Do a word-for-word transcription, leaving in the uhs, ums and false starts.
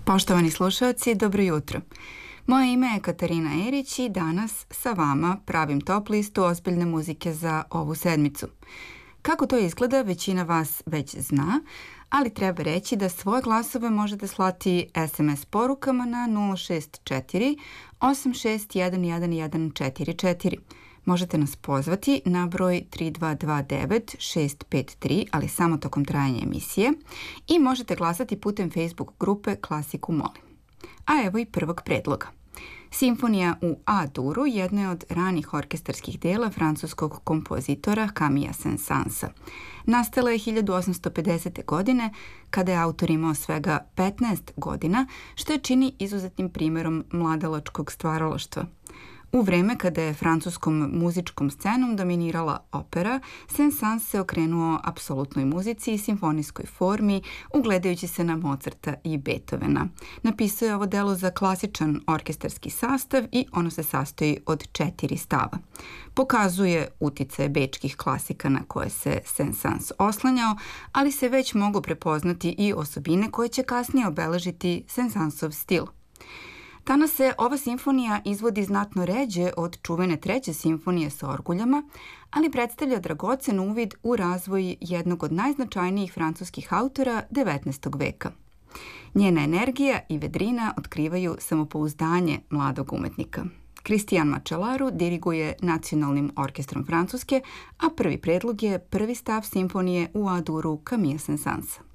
Poštovani slušalci, dobro jutro. Moje ime je Katarina Erić i danas sa vama pravim top listu ozbiljne muzike za ovu sedmicu. Kako to izgleda, većina vas već zna, ali treba reći da svoje glasove možete slati es em es porukama na nula šest četiri osam šest jedan jedan jedan četiri četiri. Možete nas pozvati na broj tri dva dva devet šest pet tri, ali samo tokom trajanja emisije, i možete glasati putem Facebook grupe Klasiku molim. A evo i prvog predloga. Simfonija u A-duru jedna je od ranih orkestarskih dela francuskog kompozitora Camilla Saint-Saënsa. Nastala je hiljadu osamsto pedesete. godine, kada je autor imao svega petnaest godina, što je čini izuzetnim primjerom mladalačkog stvaralaštva. U vreme kada je francuskom muzičkom scenom dominirala opera, Saint-Saëns se okrenuo apsolutnoj muzici i simfonijskoj formi, ugledajući se na Mozarta i Beethovena. Napisao je ovo delo za klasičan orkestarski sastav i ono se sastoji od četiri stava. Pokazuje uticaje bečkih klasika na koje se Saint-Saëns oslanjao, ali se već mogu prepoznati i osobine koje će kasnije obeležiti Saint-Saënsov stil. Danas se ova simfonija izvodi znatno ređe od čuvene treće simfonije sa orguljama, ali predstavlja dragocen uvid u razvoj jednog od najznačajnijih francuskih autora devetnaestog. veka. Njena energija i vedrina otkrivaju samopouzdanje mladog umetnika. Christian Macellaro diriguje Nacionalnim orkestrom Francuske, a prvi predlog je prvi stav simfonije u A-duru Camille Saint-Saënsa.